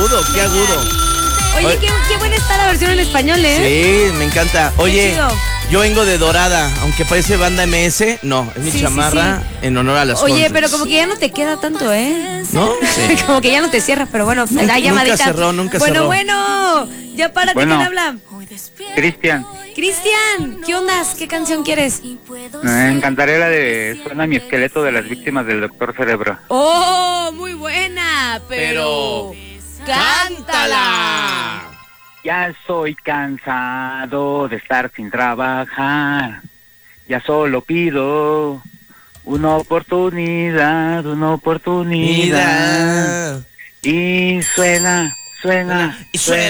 agudo, qué agudo. Oye, qué buena está la versión en español, ¿eh? Sí, me encanta. Oye, yo vengo de Dorada, aunque parece banda MS, no, es mi chamarra en honor a las Oye, Conchas. pero como que ya no te queda tanto, ¿eh? ¿No? Sí. Como que ya no te cierras, pero bueno, da llamadita. Nunca cerró. Bueno, ya párate, ¿quién habla? Cristian. Cristian, ¿qué ondas? ¿Qué canción quieres? Me encantaría la de Suena mi esqueleto de las víctimas del Doctor Cerebro. ¡Oh, muy buena! Pero ¡cántala! Ya estoy cansado de estar sin trabajar. Ya solo pido una oportunidad. Mira. Y suena